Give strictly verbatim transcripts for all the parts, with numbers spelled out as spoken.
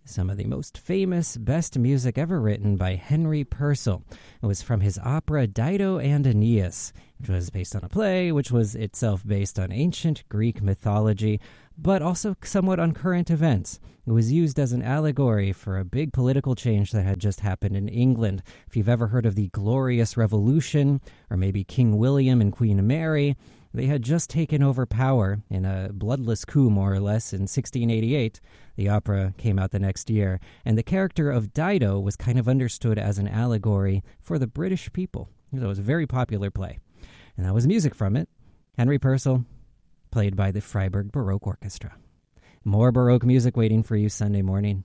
some of the most famous, best music ever written by Henry Purcell. It was from his opera Dido and Aeneas, which was based on a play, which was itself based on ancient Greek mythology, but also somewhat on current events. It was used as an allegory for a big political change that had just happened in England. If you've ever heard of the Glorious Revolution, or maybe King William and Queen Mary, they had just taken over power in a bloodless coup, more or less, in sixteen eighty-eight. The opera came out the next year, and the character of Dido was kind of understood as an allegory for the British people. So it was a very popular play. And that was music from it. Henry Purcell, played by the Freiburg Baroque Orchestra. More Baroque music waiting for you Sunday morning.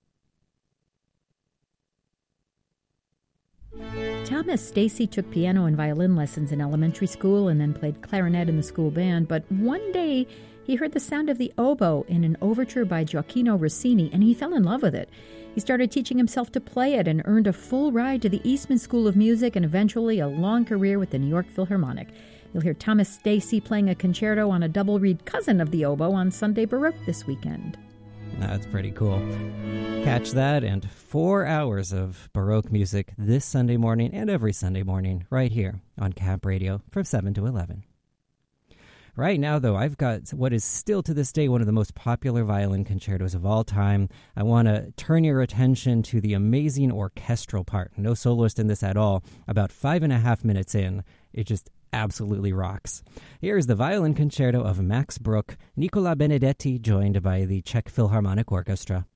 Thomas Stacy took piano and violin lessons in elementary school and then played clarinet in the school band, but one day he heard the sound of the oboe in an overture by Gioacchino Rossini, and he fell in love with it. He started teaching himself to play it and earned a full ride to the Eastman School of Music and eventually a long career with the New York Philharmonic. You'll hear Thomas Stacy playing a concerto on a double-reed cousin of the oboe on Sunday Baroque this weekend. That's pretty cool. Catch that and four hours of Baroque music this Sunday morning and every Sunday morning right here on Cap Radio from seven to eleven. Right now, though, I've got what is still to this day one of the most popular violin concertos of all time. I want to turn your attention to the amazing orchestral part. No soloist in this at all. About five and a half minutes in, it just absolutely rocks. Here is the violin concerto of Max Bruch, Nicola Benedetti, joined by the Czech Philharmonic Orchestra.